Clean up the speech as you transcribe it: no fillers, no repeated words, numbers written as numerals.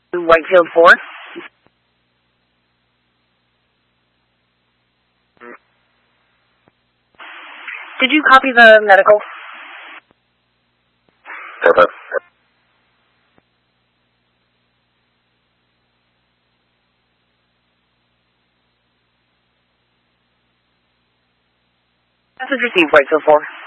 Whitefield 4. Did you copy the medical? Message received, Whitefield 4.